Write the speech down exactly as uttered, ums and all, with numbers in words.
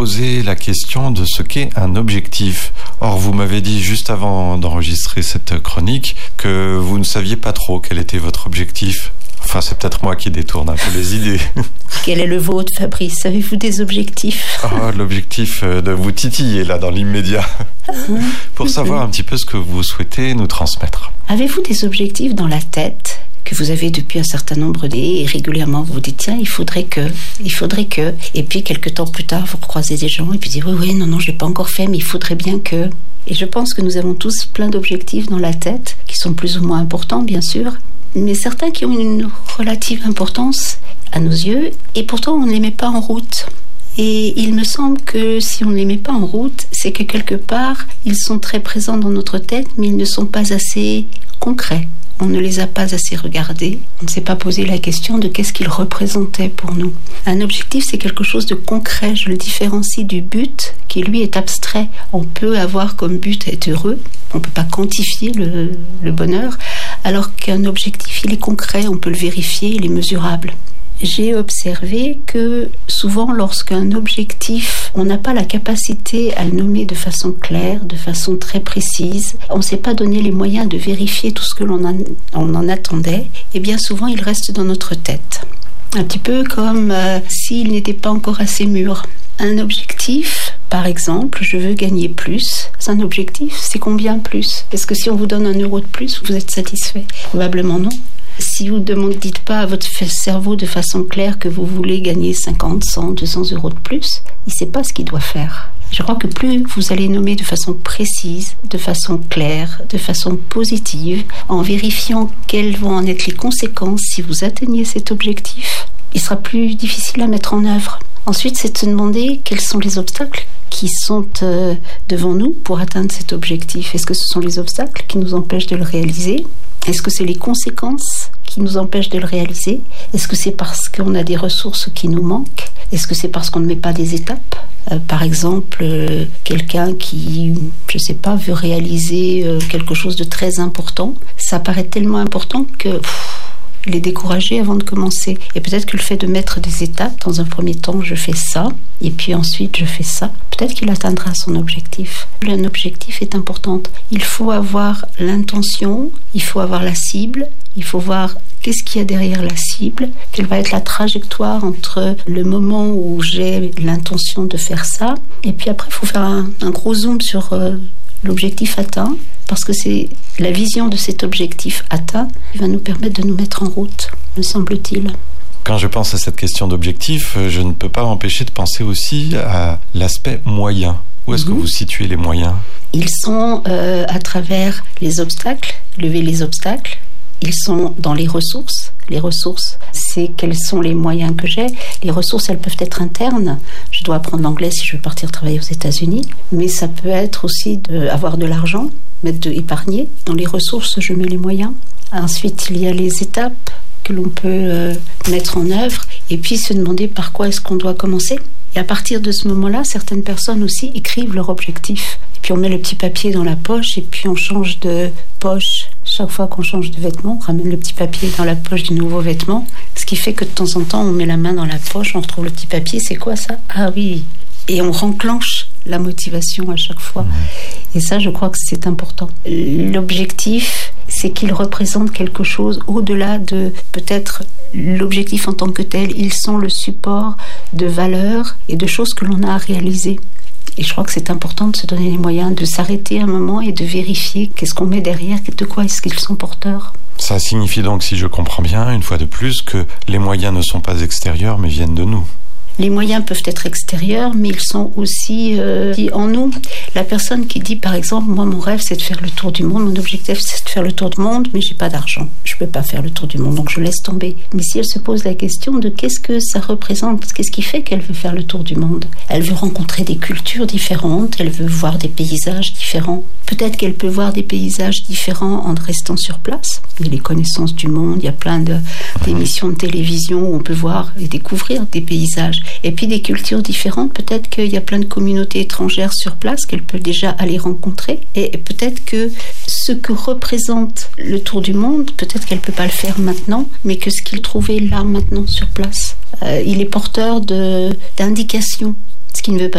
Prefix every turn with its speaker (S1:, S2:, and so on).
S1: poser la question de ce qu'est un objectif. Or, vous m'avez dit juste avant d'enregistrer cette chronique que vous ne saviez pas trop quel était votre objectif. Enfin, c'est peut-être moi qui détourne un peu les idées.
S2: Quel est le vôtre, Fabrice? Avez-vous des objectifs?
S1: Oh, l'objectif de vous titiller, là, dans l'immédiat. Pour savoir un petit peu ce que vous souhaitez nous transmettre.
S2: Avez-vous des objectifs dans la tête que vous avez depuis un certain nombre d'années et régulièrement vous vous dites tiens, il faudrait que, il faudrait que, et puis quelques temps plus tard vous croisez des gens et puis dites oui, oui, non, non, je l'ai pas encore fait, mais il faudrait bien que... Et je pense que nous avons tous plein d'objectifs dans la tête qui sont plus ou moins importants, bien sûr, mais certains qui ont une relative importance à nos yeux et pourtant on ne les met pas en route. Et il me semble que si on ne les met pas en route, c'est que quelque part, ils sont très présents dans notre tête, mais ils ne sont pas assez concrets. On ne les a pas assez regardés. On ne s'est pas posé la question de qu'est-ce qu'ils représentaient pour nous. Un objectif, c'est quelque chose de concret. Je le différencie du but, qui lui est abstrait. On peut avoir comme but être heureux. On ne peut pas quantifier le, le bonheur. Alors qu'un objectif, il est concret. On peut le vérifier, il est mesurable. J'ai observé que souvent lorsqu'un objectif, on n'a pas la capacité à le nommer de façon claire, de façon très précise, on ne s'est pas donné les moyens de vérifier tout ce que l'on en, on en attendait, et bien souvent il reste dans notre tête. Un petit peu comme euh, s'il n'était pas encore assez mûr. Un objectif, par exemple, je veux gagner plus. C'est un objectif, c'est combien plus? Est-ce que si on vous donne un euro de plus, vous êtes satisfait? Probablement non. Si vous ne dites pas à votre cerveau de façon claire que vous voulez gagner cinquante, cent, deux cents euros de plus, il ne sait pas ce qu'il doit faire. Je crois que plus vous allez nommer de façon précise, de façon claire, de façon positive, en vérifiant quelles vont en être les conséquences si vous atteignez cet objectif, il sera plus difficile à mettre en œuvre. Ensuite, c'est de se demander quels sont les obstacles qui sont euh, devant nous pour atteindre cet objectif. Est-ce que ce sont les obstacles qui nous empêchent de le réaliser ? Est-ce que c'est les conséquences qui nous empêchent de le réaliser? Est-ce que c'est parce qu'on a des ressources qui nous manquent? Est-ce que c'est parce qu'on ne met pas des étapes? euh, Par exemple, euh, quelqu'un qui, je ne sais pas, veut réaliser euh, quelque chose de très important, ça paraît tellement important que... Pff, il est découragé avant de commencer. Et peut-être que le fait de mettre des étapes, dans un premier temps, je fais ça, et puis ensuite je fais ça, peut-être qu'il atteindra son objectif. Un objectif est important. Il faut avoir l'intention, il faut avoir la cible, il faut voir qu'est-ce qu'il y a derrière la cible, quelle va être la trajectoire entre le moment où j'ai l'intention de faire ça, et puis après il faut faire un, un gros zoom sur euh, l'objectif atteint, parce que c'est la vision de cet objectif atteint qui va nous permettre de nous mettre en route, me semble-t-il.
S1: Quand je pense à cette question d'objectif, je ne peux pas m'empêcher de penser aussi à l'aspect moyen. Où est-ce mmh. que vous situez les moyens ?
S2: Ils sont euh, à travers les obstacles, lever les obstacles. Ils sont dans les ressources. Les ressources, c'est quels sont les moyens que j'ai. Les ressources, elles peuvent être internes. Je dois apprendre l'anglais si je veux partir travailler aux États-Unis. Mais ça peut être aussi d'avoir de, de l'argent, mettre de épargner. Dans les ressources, je mets les moyens. Ensuite, il y a les étapes que l'on peut euh, mettre en œuvre. Et puis se demander par quoi est-ce qu'on doit commencer. Et à partir de ce moment-là, certaines personnes aussi écrivent leur objectif. Et puis on met le petit papier dans la poche et puis on change de poche. Chaque fois qu'on change de vêtement, on ramène le petit papier dans la poche du nouveau vêtement. Ce qui fait que de temps en temps, on met la main dans la poche, on retrouve le petit papier. C'est quoi ça? Ah oui. Et on renclenche la motivation à chaque fois. Et ça, je crois que c'est important. L'objectif, c'est qu'il représente quelque chose au-delà de peut-être l'objectif en tant que tel. Ils sont le support de valeurs et de choses que l'on a à réaliser. Et je crois que c'est important de se donner les moyens de s'arrêter un moment et de vérifier qu'est-ce qu'on met derrière, de quoi est-ce qu'ils sont porteurs.
S1: Ça signifie donc, si je comprends bien, une fois de plus, que les moyens ne sont pas extérieurs mais viennent de nous.
S2: Les moyens peuvent être extérieurs, mais ils sont aussi euh, en nous. La personne qui dit, par exemple, moi, mon rêve, c'est de faire le tour du monde. Mon objectif, c'est de faire le tour du monde, mais j'ai pas d'argent. Je peux pas faire le tour du monde, donc je laisse tomber. Mais si elle se pose la question de qu'est-ce que ça représente, qu'est-ce qui fait qu'elle veut faire le tour du monde? Elle veut rencontrer des cultures différentes, elle veut voir des paysages différents. Peut-être qu'elle peut voir des paysages différents en restant sur place. Il y a les connaissances du monde, il y a plein de, d'émissions de télévision où on peut voir et découvrir des paysages. Et puis des cultures différentes, peut-être qu'il y a plein de communautés étrangères sur place qu'elle peut déjà aller rencontrer. Et peut-être que ce que représente le tour du monde, peut-être qu'elle ne peut pas le faire maintenant, mais que ce qu'il trouvait là, maintenant, sur place, euh, il est porteur de, d'indications. Ce qui ne veut pas